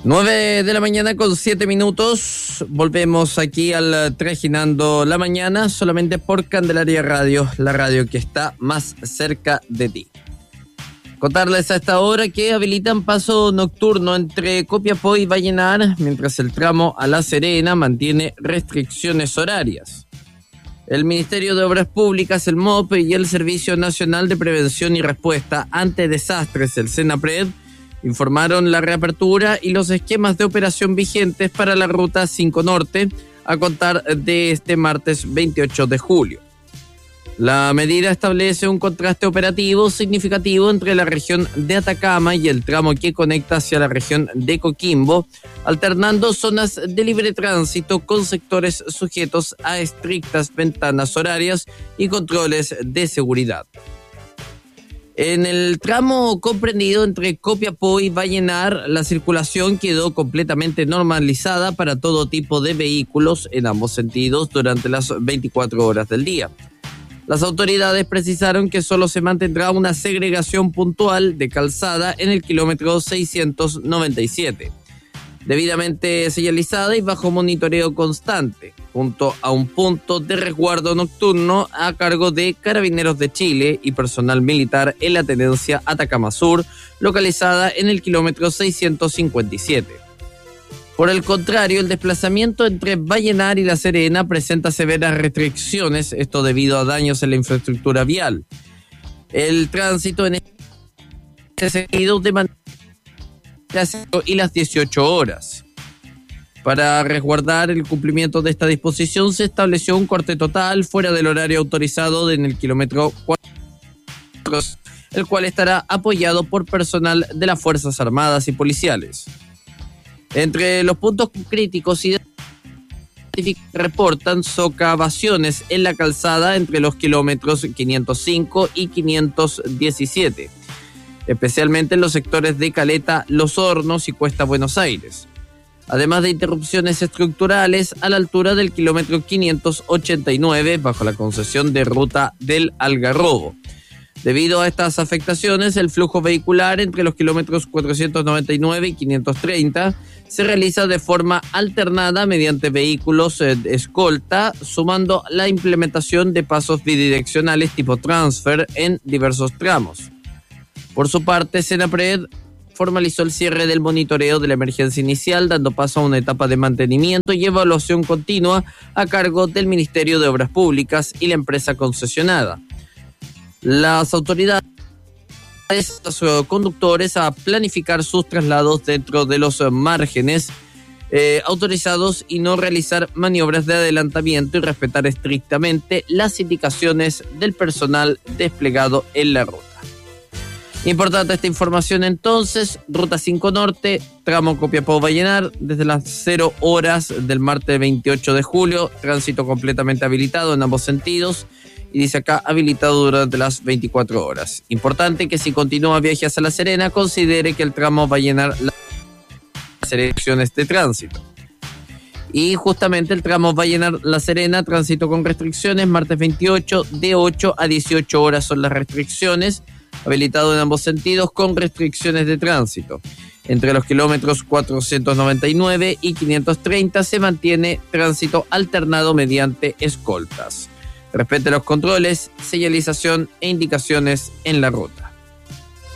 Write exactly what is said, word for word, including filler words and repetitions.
nueve de la mañana con siete minutos. Volvemos aquí al Trajinando la Mañana, solamente por Candelaria Radio, la radio que está más cerca de ti. Contarles a esta hora que habilitan paso nocturno entre Copiapó y Vallenar, mientras el tramo a La Serena mantiene restricciones horarias. El Ministerio de Obras Públicas, el M O P, y el Servicio Nacional de Prevención y Respuesta ante Desastres, el SENAPRED, informaron la reapertura y los esquemas de operación vigentes para la Ruta cinco Norte a contar de este martes veintiocho de julio. La medida establece un contraste operativo significativo entre la región de Atacama y el tramo que conecta hacia la región de Coquimbo, alternando zonas de libre tránsito con sectores sujetos a estrictas ventanas horarias y controles de seguridad. En el tramo comprendido entre Copiapó y Vallenar, la circulación quedó completamente normalizada para todo tipo de vehículos en ambos sentidos durante las veinticuatro horas del día. Las autoridades precisaron que solo se mantendrá una segregación puntual de calzada en el kilómetro seiscientos noventa y siete, debidamente señalizada y bajo monitoreo constante, junto a un punto de resguardo nocturno a cargo de Carabineros de Chile y personal militar en la tenencia Atacama Sur, localizada en el kilómetro seiscientos cincuenta y siete. Por el contrario, el desplazamiento entre Vallenar y La Serena presenta severas restricciones, esto debido a daños en la infraestructura vial. El tránsito en este sentido de manera y las dieciocho horas. Para resguardar el cumplimiento de esta disposición se estableció un corte total fuera del horario autorizado en el kilómetro cuatro, el cual estará apoyado por personal de las Fuerzas Armadas y policiales. Entre los puntos críticos y reportan socavaciones en la calzada entre los kilómetros quinientos cinco y quinientos diecisiete, especialmente en los sectores de Caleta, Los Hornos y Cuesta Buenos Aires, además de interrupciones estructurales a la altura del kilómetro quinientos ochenta y nueve bajo la concesión de ruta del Algarrobo. Debido a estas afectaciones, el flujo vehicular entre los kilómetros cuatrocientos noventa y nueve y quinientos treinta se realiza de forma alternada mediante vehículos eh, escolta, sumando la implementación de pasos bidireccionales tipo transfer en diversos tramos. Por su parte, SENAPRED formalizó el cierre del monitoreo de la emergencia inicial, dando paso a una etapa de mantenimiento y evaluación continua a cargo del Ministerio de Obras Públicas y la empresa concesionada. Las autoridades a los conductores a planificar sus traslados dentro de los márgenes eh, autorizados y no realizar maniobras de adelantamiento y respetar estrictamente las indicaciones del personal desplegado en la ruta. Importante esta información entonces, Ruta cinco Norte, tramo Copiapó-Vallenar, desde las cero horas del martes veintiocho de julio, tránsito completamente habilitado en ambos sentidos, y dice acá, habilitado durante las veinticuatro horas. Importante que si continúa viaje hacia La Serena, considere que el tramo Vallenar las restricciones de tránsito. Y justamente el tramo Vallenar-La Serena, tránsito con restricciones, martes veintiocho, de ocho a dieciocho horas son las restricciones, habilitado en ambos sentidos con restricciones de tránsito. Entre los kilómetros cuatrocientos noventa y nueve y quinientos treinta se mantiene tránsito alternado mediante escoltas. Respete los controles, señalización e indicaciones en la ruta.